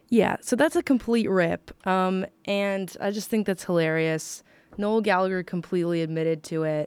Yeah, so that's a complete rip. And I just think that's hilarious. Noel Gallagher completely admitted to it,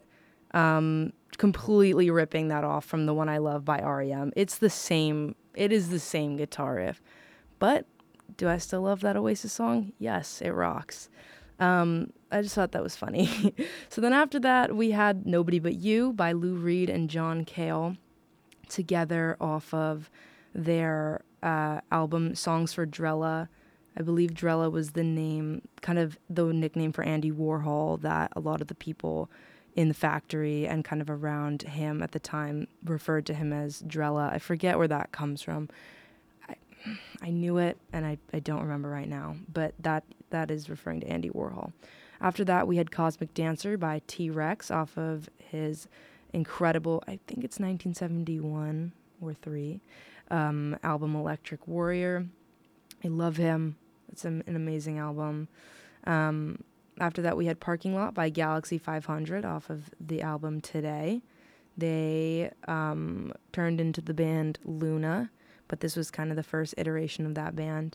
completely ripping that off from The One I Love by REM. It is the same guitar riff. But do I still love that Oasis song? Yes, it rocks. I just thought that was funny. So then after that, we had Nobody But You by Lou Reed and John Cale together off of their album Songs for Drella. I believe Drella was the name, kind of the nickname for Andy Warhol that a lot of the people in the factory and kind of around him at the time referred to him as Drella. I forget where that comes from. I, I knew it and I don't remember right now, but that is referring to Andy Warhol. After that, we had Cosmic Dancer by T Rex off of his incredible, I think it's 1971 or 3, album Electric Warrior. I love him. It's an amazing album. Um, After that, we had Parking Lot by Galaxy 500 off of the album Today. They turned into the band Luna, but this was kind of the first iteration of that band.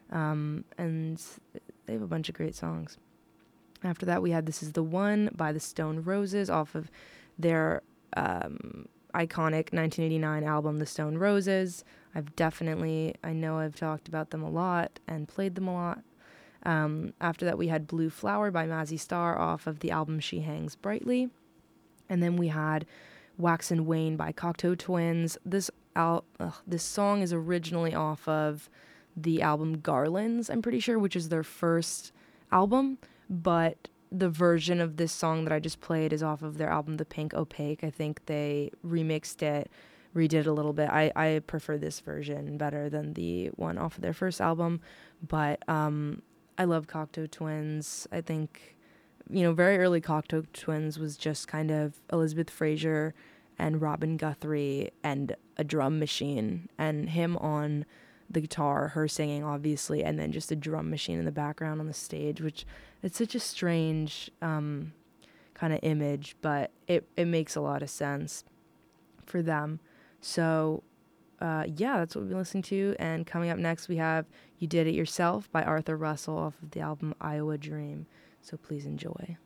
And they have a bunch of great songs. After that, we had This Is the One by the Stone Roses off of their iconic 1989 album, The Stone Roses. I know I've talked about them a lot and played them a lot. After that, we had Blue Flower by Mazzy Star off of the album She Hangs Brightly. And then we had Wax and Wane by Cocteau Twins. This song is originally off of the album Garlands, I'm pretty sure, which is their first album, but the version of this song that I just played is off of their album The Pink Opaque. I think they remixed it, redid it a little bit. I prefer this version better than the one off of their first album, but I love Cocteau Twins. I think, very early Cocteau Twins was just kind of Elizabeth Fraser and Robin Guthrie and a drum machine and him on the guitar, her singing obviously, and then just a drum machine in the background on the stage, which it's such a strange kind of image, but it makes a lot of sense for them. So yeah, that's what we've been listening to. And coming up next, we have You Did It Yourself by Arthur Russell off of the album Iowa Dream. So please enjoy.